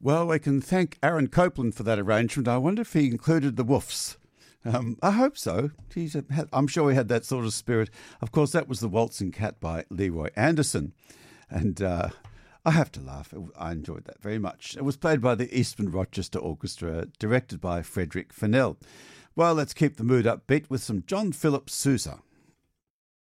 Well, we can thank Aaron Copeland for that arrangement. I wonder if he included the woofs. I hope so. I'm sure he had that sort of spirit. Of course, that was The Waltzing Cat by Leroy Anderson. And I have to laugh. I enjoyed that very much. It was played by the Eastman Rochester Orchestra, directed by Frederick Fennell. Well, let's keep the mood upbeat with some John Philip Sousa.